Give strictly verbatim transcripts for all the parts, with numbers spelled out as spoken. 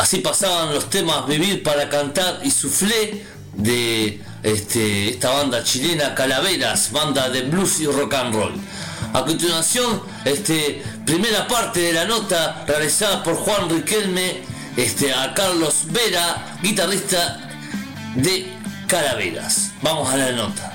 Así pasaban los temas Vivir para Cantar y Soufflé de este, esta banda chilena Calaveras, banda de blues y rock and roll. A continuación, este, primera parte de la nota realizada por Juan Riquelme este, a Carlos Vera, guitarrista de Calaveras. Vamos a la nota.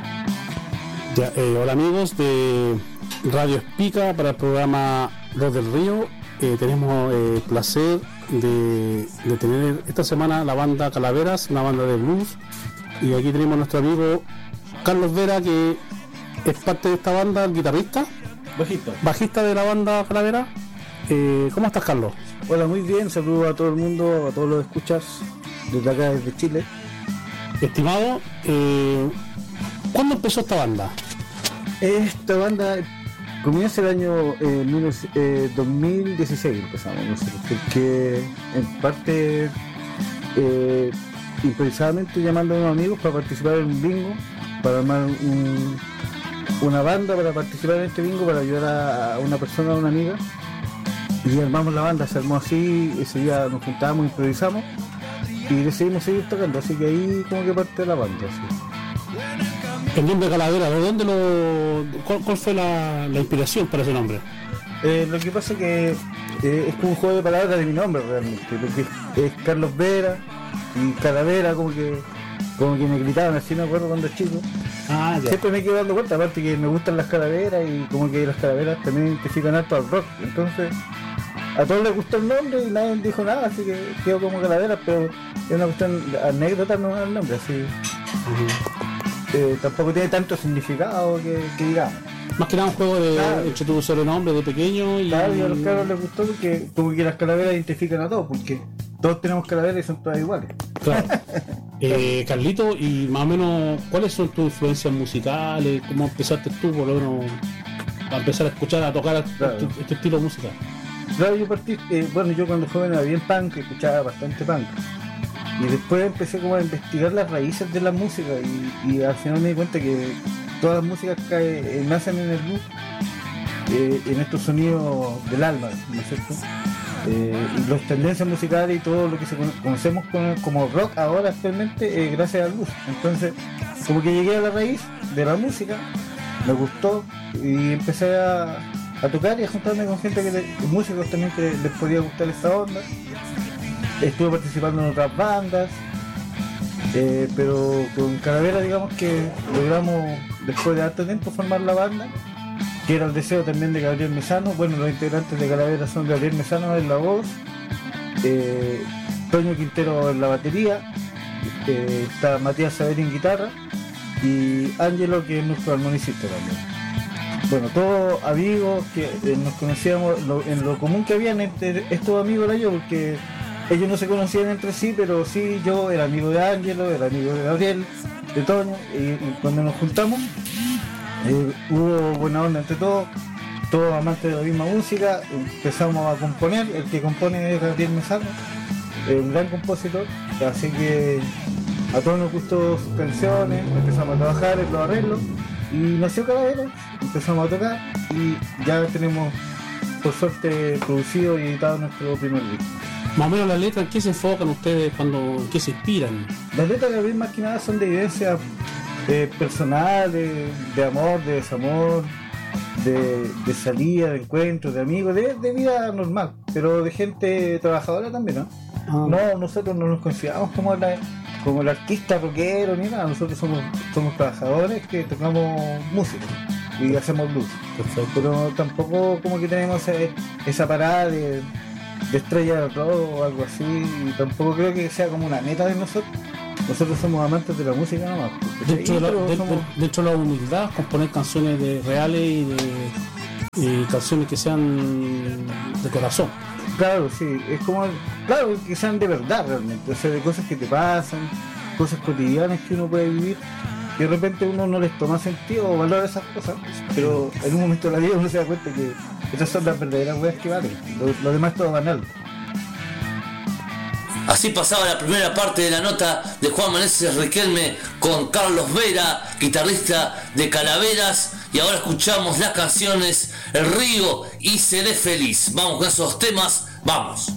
Ya, eh, hola amigos de Radio Espica para el programa Los del Río. Eh, tenemos el eh, placer de, de tener esta semana la banda Calaveras, una banda de blues, y aquí tenemos a nuestro amigo Carlos Vera, que es parte de esta banda, el guitarrista bajista, bajista de la banda Calaveras. Eh, ¿cómo estás, Carlos? Hola, muy bien, saludos a todo el mundo, a todos los escuchas desde acá, desde Chile. Estimado, eh, ¿cuándo empezó esta banda? Esta banda comienza el año eh, eh, dos mil dieciséis, empezamos, no sé, porque en parte eh, improvisadamente llamando a unos amigos para participar en un bingo, para armar un, una banda para participar en este bingo, para ayudar a, a una persona, a una amiga, y armamos la banda, se armó así, ese día nos juntábamos, improvisamos y decidimos seguir tocando, así que ahí como que parte de la banda, así. El nombre Calavera, ¿de dónde lo, cuál, cuál fue la, la inspiración para ese nombre? Eh, lo que pasa es que eh, es como un juego de palabras de mi nombre realmente, porque es, es Carlos Vera y Calavera, como que como que me gritaban así, me acuerdo cuando chico. Ah, ya. Siempre me quedo dando cuenta, aparte que me gustan las calaveras y como que las calaveras también identifican harto al rock, entonces a todos les gustó el nombre y nadie dijo nada, así que quedó como Calaveras, pero es una cuestión anécdota, no es el nombre, así. Uh-huh. Eh, tampoco tiene tanto significado que, que digamos. Más que nada un juego de claro. Entre tu sobrenombre de pequeño y... Claro, y a los cabros les gustó porque como que las calaveras identifican a todos, porque todos tenemos calaveras y son todas iguales. Claro. eh, Carlito, y más o menos, ¿cuáles son tus influencias musicales? ¿Cómo empezaste tú por lo menos a empezar a escuchar, a tocar claro. este, este estilo de música? Claro, yo partí, eh, bueno, yo cuando joven era bien punk, escuchaba bastante punk. Y después empecé como a investigar las raíces de la música y, y al final me di cuenta que todas las músicas que eh, nacen en el blues, eh, en estos sonidos del alma, ¿no es cierto? Eh, y las tendencias musicales y todo lo que se cono- conocemos como, como rock ahora actualmente, eh, gracias al blues. Entonces, como que llegué a la raíz de la música, me gustó y empecé a, a tocar y a juntarme con gente que le, músicos también que les podía gustar esta onda. Estuve participando en otras bandas, eh, pero con Calavera digamos que logramos después de harto tiempo formar la banda, que era el deseo también de Gabriel Mesano. Bueno, los integrantes de Calavera son Gabriel Mesano en la voz, eh, Toño Quintero en la batería, eh, está Matías Saber en guitarra y Ángelo, que es nuestro armonicista también. Bueno, todos amigos que eh, nos conocíamos, lo, en lo común que habían entre estos amigos era yo, porque ellos no se conocían entre sí, pero sí yo era amigo de Ángelo, era amigo de Gabriel, de Toño, y, y cuando nos juntamos eh, hubo buena onda entre todos, todos amantes de la misma música, empezamos a componer, el que compone es Gabriel Mesano, eh, un gran compositor, así que a todos nos gustó sus canciones, empezamos a trabajar en los arreglos y nació Calaveras, empezamos a tocar y ya tenemos por suerte producido y editado nuestro primer disco. Más o menos las letras, ¿en qué se enfocan ustedes cuando, en qué se inspiran? Las letras de Gabriel más que nada son de vivencias eh, personales, de amor, de desamor, de, de salida, de encuentros, de amigos, de, de vida normal, pero de gente trabajadora también, ¿no? Ah. No, nosotros no nos consideramos como la, como el artista rockero ni nada, nosotros somos, somos trabajadores que tocamos música y hacemos blues. Perfecto. Pero tampoco como que tenemos esa, esa parada de de estrella del rock o algo así, y tampoco creo que sea como una meta de nosotros. Nosotros somos amantes de la música nomás. Dentro de, la, de, somos... de, dentro de la humildad, componer canciones de reales y, de, y canciones que sean de corazón. Claro, sí, es como, claro, que sean de verdad realmente, o sea, de cosas que te pasan, cosas cotidianas que uno puede vivir, y de repente uno no les toma sentido o valora esas cosas, pero en un momento de la vida uno se da cuenta que esas son las verdaderas weas que valen, lo, lo demás es todo banal. Así pasaba la primera parte de la nota de Juan Meneses Riquelme con Carlos Vera, guitarrista de Calaveras, y ahora escuchamos las canciones El Río y Seré Feliz. Vamos con esos temas, vamos.